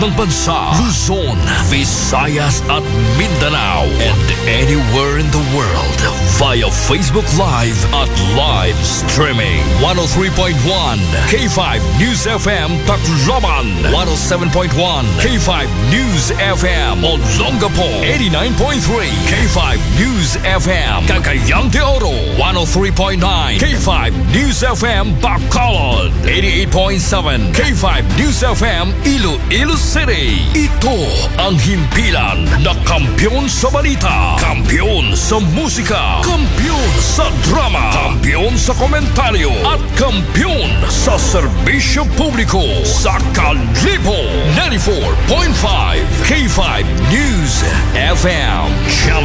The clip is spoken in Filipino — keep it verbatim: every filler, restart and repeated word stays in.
ng bansa, Luzon, Visayas at Mindanao, and anywhere in the world via Facebook Live at live streaming. one oh three point one K five News F M Tacloban, one oh seven point one K five News F M Olongapo, eighty-nine point three K five News F M Cagayan de Oro, one oh three point nine K five News F M Bacolod, eighty-eight point seven K five News F M Iloilo City. Ito ang himpilan na kampiyon sa balita, kampiyon sa musika, kampiyon sa drama, kampiyon sa komentaryo, at kampiyon sa serbisyo publiko sa Kalibo. ninety-four point five K five News F M.